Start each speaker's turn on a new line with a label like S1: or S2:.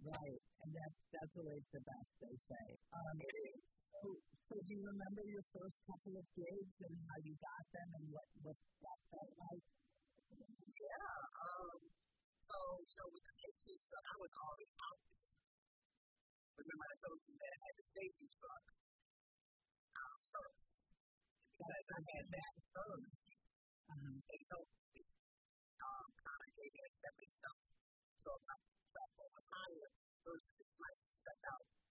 S1: Right, and that's always the best, they say.
S2: It is.
S1: So do you remember your first couple of gigs and how you got them and what that felt like?
S2: Yeah. So, with the YouTube stuff, I was already out there. Remember I told you that I had the safety truck first. Because I had that first, they told me, kind of gave me a stepping stone. So if my platform was higher, first, I just stepped out